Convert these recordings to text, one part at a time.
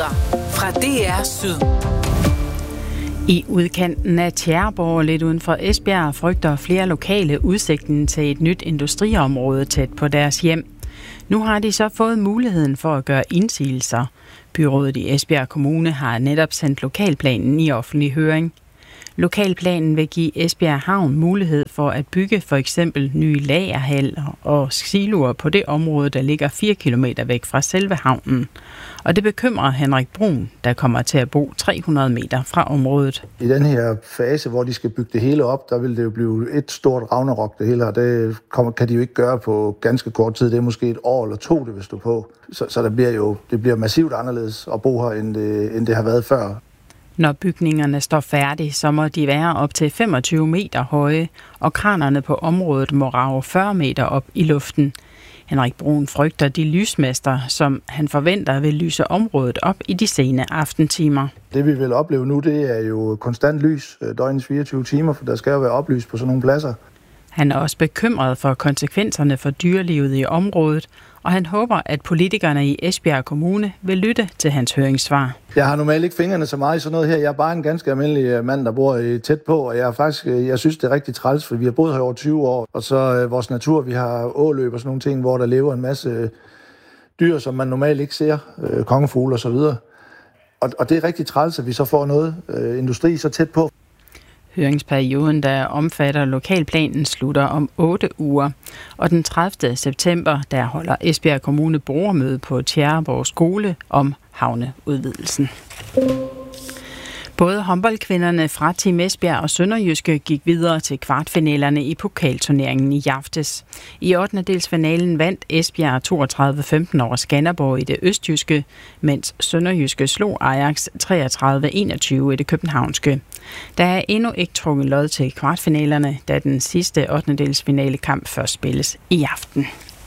Nyheder fra DR Syd. I udkanten af Tjæreborg, lidt uden for Esbjerg, frygter flere lokale udsigten til et nyt industriområde tæt på deres hjem. Nu har de så fået muligheden for at gøre indsigelser. Byrådet i Esbjerg Kommune har netop sendt lokalplanen i offentlig høring. Lokalplanen vil give Esbjerg Havn mulighed for at bygge for eksempel nye lagerhaller og siloer på det område, der ligger 4 km væk fra selve havnen. Og det bekymrer Henrik Brun, der kommer til at bo 300 meter fra området. I den her fase, hvor de skal bygge det hele op, der vil det jo blive et stort ragnarok det hele, og det kan de jo ikke gøre på ganske kort tid. Det er måske et år eller to, det vil stå på. Så det bliver massivt anderledes at bo her, end det har været før. Når bygningerne står færdige, så må de være op til 25 meter høje, og kranerne på området må rage 40 meter op i luften. Henrik Brun frygter de lysmester, som han forventer vil lyse området op i de sene aftentimer. Det vi vil opleve nu, det er jo konstant lys døgnets 24 timer, for der skal jo være oplys på sådan nogle pladser. Han er også bekymret for konsekvenserne for dyrelivet i området, og han håber, at politikerne i Esbjerg Kommune vil lytte til hans høringssvar. Jeg har normalt ikke fingrene så meget i sådan noget her. Jeg er bare en ganske almindelig mand, der bor tæt på, og jeg synes, det er rigtig træls, for vi har boet her over 20 år. Og så vores natur, vi har åløb og sådan nogle ting, hvor der lever en masse dyr, som man normalt ikke ser, kongefugle og så videre. Og det er rigtig træls, at vi så får noget industri så tæt på. Høringsperioden, der omfatter lokalplanen, slutter om 8 uger. Og den 30. september, der holder Esbjerg Kommune borgermøde på Tjæreborg Skole om havneudvidelsen. Både håndboldkvinderne fra Team Esbjerg og Sønderjyske gik videre til kvartfinalerne i pokalturneringen i aftes. I 8. vandt Esbjerg 32-15 over Skanderborg i det østjyske, mens Sønderjyske slog Ajax 33-21 i det københavnske. Der er endnu ikke trukket lod til kvartfinalerne, da den sidste 8. kamp først spilles i aften.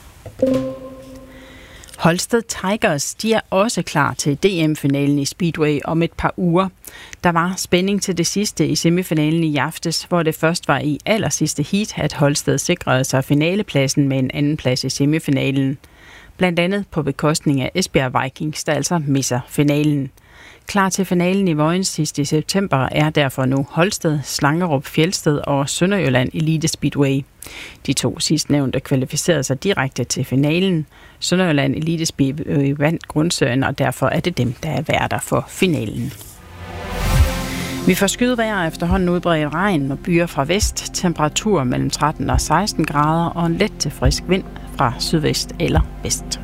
Holsted Tigers, de er også klar til DM-finalen i Speedway om et par uger. Der var spænding til det sidste i semifinalen i aftes, hvor det først var i allersidste heat, at Holsted sikrede sig finalepladsen med en anden plads i semifinalen. Blandt andet på bekostning af Esbjerg Vikings, der altså misser finalen. Klar til finalen i Vojens sidst i september er derfor nu Holsted, Slangerup, Fjeldsted og Sønderjylland Elite Speedway. De to sidstnævnte kvalificerede sig direkte til finalen. Sønderjylland Elite Speedway vandt grundserien, og derfor er det dem, der er værter for finalen. Vi får skydevejr efterhånden udbredt regn og byer fra vest. Temperatur mellem 13 og 16 grader og en let til frisk vind fra sydvest eller vest.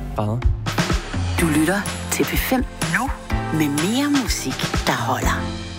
Du lytter til P5 nu med mere musik, der holder.